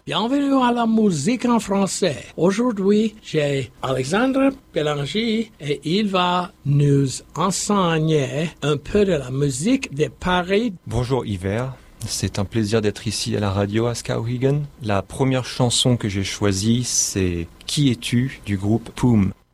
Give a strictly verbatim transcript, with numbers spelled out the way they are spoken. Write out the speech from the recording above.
Bienvenue à la musique en français. Aujourd'hui, j'ai Alexandre Bélanger et il va nous enseigner un peu de la musique de Paris. Bonjour Hiver, c'est un plaisir d'être ici à la radio à Skowhegan. La première chanson que j'ai choisie, c'est Qui es-tu du groupe Poom.